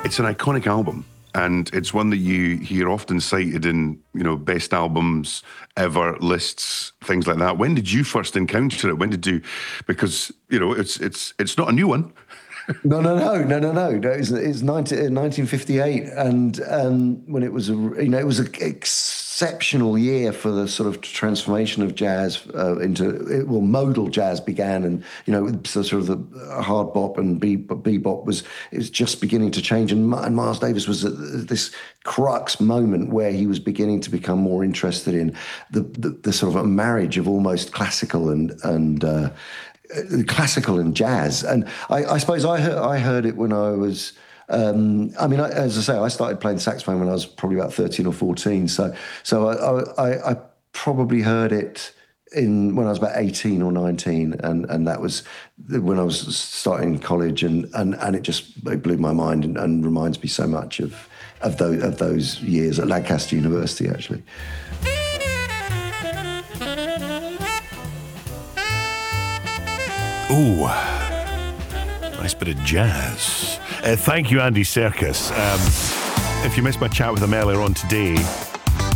It's an iconic album, and it's one that you hear often cited in, best albums ever lists, things like that. When did you first encounter it? When did you? Because it's not a new one. No. It's 1958, and when it was it was an exceptional year for the sort of transformation of jazz modal jazz began, and so sort of the hard bop and bebop was just beginning to change, and Miles Davis was at this crux moment where he was beginning to become more interested in the sort of a marriage of almost classical and jazz. And I suppose I heard it when I was, as I say, I started playing saxophone when I was probably about 13 or 14. So I probably heard it when I was about 18 or 19. And that was when I was starting college. And it blew my mind and reminds me so much of those years at Lancaster University, actually. Ooh, nice bit of jazz. Thank you, Andy Serkis. If you missed my chat with him earlier on today,